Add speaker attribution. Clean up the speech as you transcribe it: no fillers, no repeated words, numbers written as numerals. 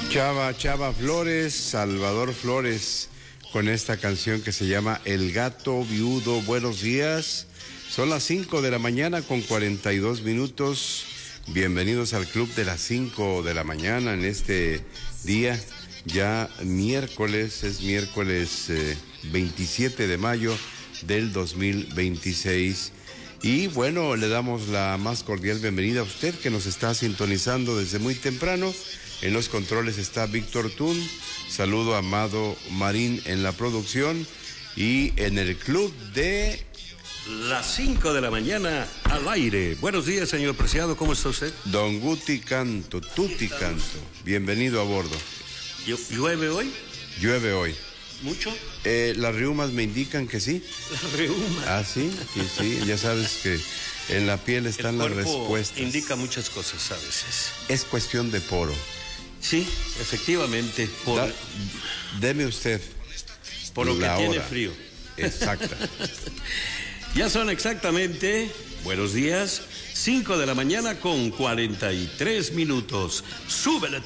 Speaker 1: Chava Flores, Salvador Flores, con esta canción que se llama El Gato Viudo. Buenos días, son las 5 de la mañana con 42 minutos. Bienvenidos al club de las 5 de la mañana en este día, ya miércoles, es miércoles 27 de mayo del 2026. Y bueno, le damos la más cordial bienvenida a usted que nos está sintonizando desde muy temprano. En los controles está Víctor Tun. Saludo a Amado Marín en la producción. Y en el club de
Speaker 2: las 5 de la mañana al aire. Buenos días, señor Preciado, ¿cómo está usted?
Speaker 1: Don Guti Canto, Tuti Canto. Bienvenido a bordo.
Speaker 2: ¿Llueve hoy?
Speaker 1: Llueve hoy.
Speaker 2: ¿Mucho?
Speaker 1: Las riumas me indican que sí.
Speaker 2: ¿Las riumas?
Speaker 1: Ah, sí, sí, ya sabes que en la piel están las respuestas.
Speaker 2: Indica muchas cosas a veces.
Speaker 1: Es cuestión de poro.
Speaker 2: Sí, efectivamente.
Speaker 1: Deme usted.
Speaker 2: Por lo que tiene frío.
Speaker 1: Exacta.
Speaker 2: Ya son exactamente, buenos días, 5 de la mañana con 43 minutos. Súbele tú.